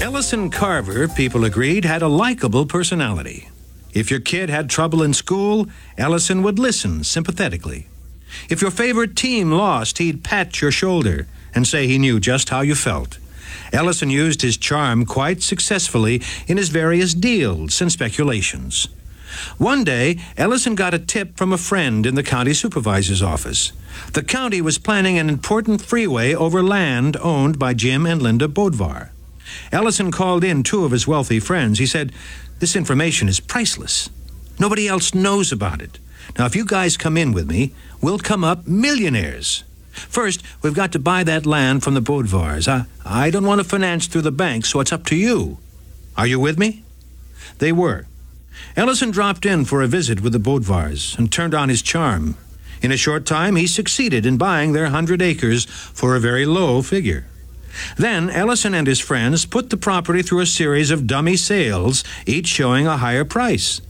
Ellison Carver, people agreed, had a likable personality. If your kid had trouble in school, Ellison would listen sympathetically. If your favorite team lost, he'd pat your shoulder and say he knew just how you felt. Ellison used his charm quite successfully in his various deals and speculations. One day, Ellison got a tip from a friend in the county supervisor's office. The county was planning an important freeway over land owned by Jim and Linda Bodvar. Ellison called in two of his wealthy friends. He said, "This information is priceless. Nobody else knows about it. Now, if you guys come in with me, we'll come up millionaires. First, we've got to buy that land from the Bodvars. I don't want to finance through the bank, so it's up to you. Are you with me?" They were. Ellison dropped in for a visit with the Bodvars and turned on his charm. In a short time, he succeeded in buying their 100 acres for a very low figure. Then Ellison and his friends put the property through a series of dummy sales, each showing a higher price.